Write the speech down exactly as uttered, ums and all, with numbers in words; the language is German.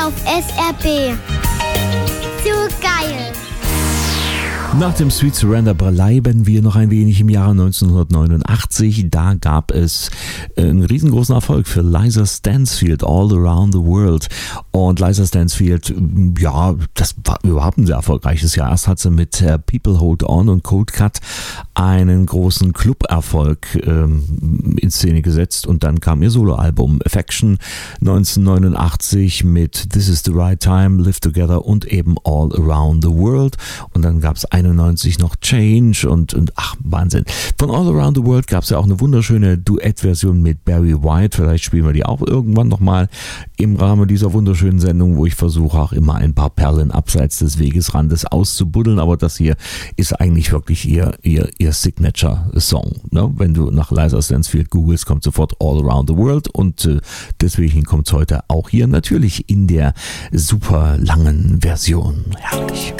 Auf S R B. So geil. Nach dem Sweet Surrender bleiben wir noch ein wenig im Jahre neunzehnhundertneunundachtzig. Da gab es einen riesengroßen Erfolg für Liza Stansfield, All Around the World. Und Liza Stansfield, ja, das war überhaupt ein sehr erfolgreiches Jahr. Erst hat sie mit People Hold On und Cold Cut einen großen Club-Erfolg ähm, in Szene gesetzt. Und dann kam ihr Soloalbum Affection neunzehnhundertneunundachtzig mit This Is the Right Time, Live Together und eben All Around the World. Und dann gab es einundneunzig noch Change und, und ach, Wahnsinn. Von All Around the World gab es ja auch eine wunderschöne Duettversion mit Barry White. Vielleicht spielen wir die auch irgendwann nochmal im Rahmen dieser wunderschönen Sendung, wo ich versuche auch immer ein paar Perlen abseits des Wegesrandes auszubuddeln. Aber das hier ist eigentlich wirklich ihr, ihr, ihr Signature-Song. Ne? Wenn du nach Liza Stansfield googelst, kommt sofort All Around the World und äh, deswegen kommt es heute auch hier natürlich in der super langen Version. Herrlich.